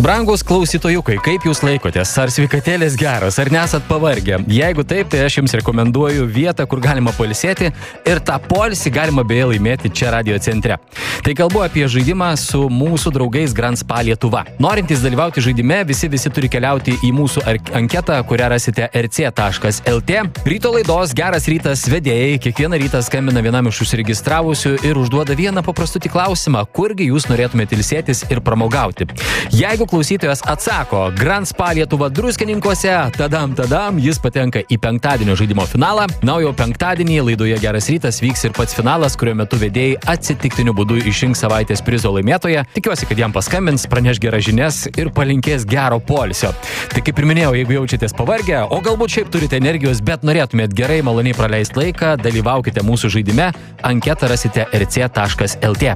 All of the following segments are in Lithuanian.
Brangus klausytojukai, kaip jūs laikotės? Ar sveikatėlės geras, ar nesat pavargę? Jeigu taip, tai aš jums rekomenduoju vietą, kur galima poilsėti ir tą poilsį galima beje laimėti čia radio centre. Tai kalbu apie žaidimą su mūsų draugais Grand Spa Lietuva. Norintys dalyvauti žaidime, visi turi keliauti į mūsų anketą, kurią rasite rc.lt. Ryto laidos Geras rytas vedėjai kiekvieną rytą skambina vienam iš užsiregistravusių ir užduoda vieną paprastutį klausimą, kurgi jūs norėtumėte ilsėtis ir pramogauti. Jeigu klausytojas atsako Grand Spa Lietuva Druskininkuose, tadam, jis patenka į penktadienio žaidimo finalą. Na, jau penktadienį laidoje Geras rytas vyks ir pats finalas, kurio metu vedėjai atsitiktiniu būdu išrinks savaitės prizo laimėtoją. Tikiuosi, kad jam paskambins, praneš geras žinias ir palinkės gero poilsio. Tai kaip ir minėjau, jeigu jaučiatės pavargę, o galbūt šiaip turite energijos, bet norėtumėt gerai, maloniai praleisti laiką, dalyvaukite mūsų žaidime. Anketą rasite rc.lt.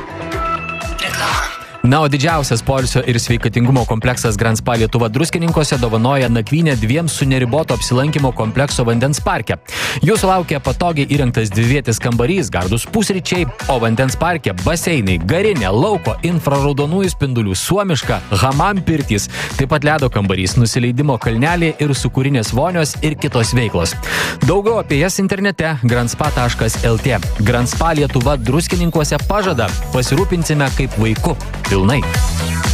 Na, o didžiausias poilsio ir sveikatingumo kompleksas Grand Spa Lietuva Druskininkuose dovanoja nakvynę 2 su neriboto apsilankymo komplekso vandens parke. Jūsų laukia patogiai įrengtas 2-vietis kambarys, gardus pusryčiai, o vandens parke baseinai, garinė, lauko, infraraudonųjų spindulių, suomiška, hamam pirtys, taip pat ledo kambarys, nusileidimo kalnelį ir sukūrinės vonios ir kitos veiklos. Daugiau apie jas internete grandspa.lt. Grand Spa Lietuva Druskininkuose pažada, pasirūpinsime kaip vaiku. Pilnai.